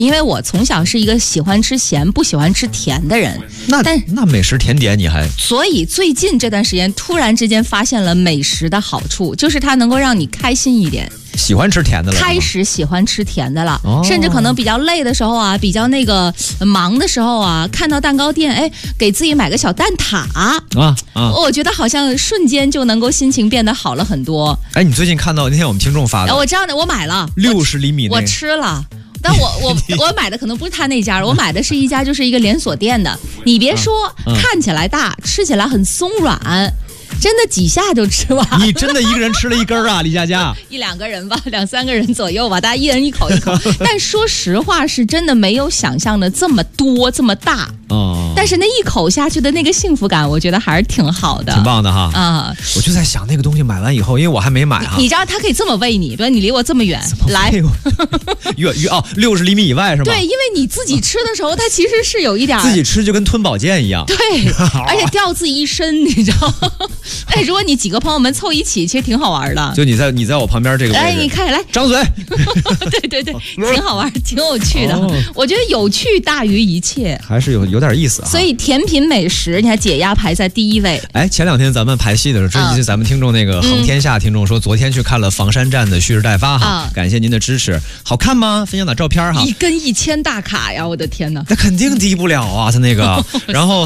因为我从小是一个喜欢吃咸不喜欢吃甜的人。 那美食甜点你还？ 所以最近这段时间突然之间发现了美食的好处，就是它能够让你开心一点。 喜欢吃甜的了， 开始喜欢吃甜的了，甚至可能比较累的时候啊，比较那个忙的时候啊，看到蛋糕店，给自己买个小蛋挞我觉得好像瞬间就能够心情变得好了很多。 你最近看到那天我们听众发的， 我知道的，我买了 60厘米， 我吃了。但我买的可能不是他那家，我买的是一家就是一个连锁店的。你别说，看起来大，吃起来很松软。真的几下就吃完。 你真的一个人吃了一根啊，李佳佳 ？1-2个人吧，2-3个人左右吧，大家一人一口一口。但说实话，是真的没有想象的这么多这么大。但是那一口下去的那个幸福感，我觉得还是挺好的， 挺棒的哈。我就在想那个东西买完以后，因为我还没买你知道他可以这么喂你，对，你离我这么远，来 60厘米以外是吗？ 对，因为你自己吃的时候，它其实是有一点自己吃就跟吞宝剑一样。 对，而且掉自己一身，你知道吗？但如果你几个朋友们凑一起，其实挺好玩的。 就你在我旁边这个位置， 你看，来张嘴。 对，挺好玩，挺有趣的。我觉得有趣大于一切， 还是有点意思。 所以甜品美食，你看解压排在第1位。 前2天咱们排戏的时候，这期咱们听众那个恒天下听众说，昨天去看了房山站的蓄势待发感谢您的支持。好看吗？分享点照片哈。 1根1000大卡呀，我的天哪！ 那肯定低不了啊，他那个。然后